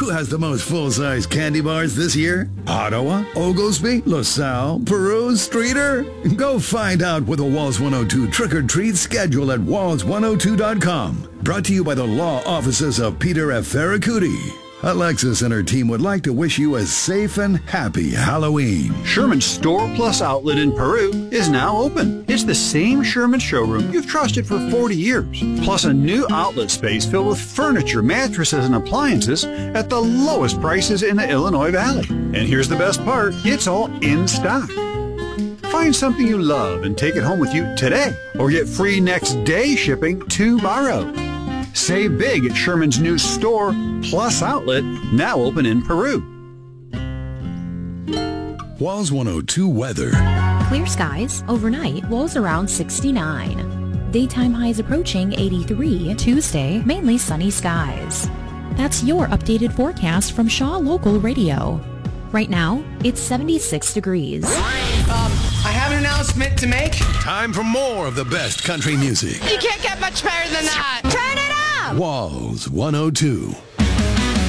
Who has the most full-size candy bars this year? Ottawa, Oglesby, LaSalle, Peru, Streeter? Go find out with a Walls 102 trick-or-treat schedule at walls102.com. Brought to you by the law offices of Peter F. Ferracuti. Alexis and her team would like to wish you a safe and happy Halloween. Sherman's Store Plus outlet in Peru is now open. It's the same Sherman showroom you've trusted for 40 years, plus a new outlet space filled with furniture, mattresses, and appliances at the lowest prices in the Illinois Valley. And here's the best part, it's all in stock. Find something you love and take it home with you today, or get free next day shipping to borrow. Save big at Sherman's new Store Plus outlet, now open in Peru. Walls 102 weather. Clear skies. Overnight, lows around 69. Daytime highs approaching 83. Tuesday, mainly sunny skies. That's your updated forecast from Shaw Local Radio. Right now, it's 76 degrees. I have an announcement to make. Time for more of the best country music. You can't get much better than that. Turn it up! Walls 102.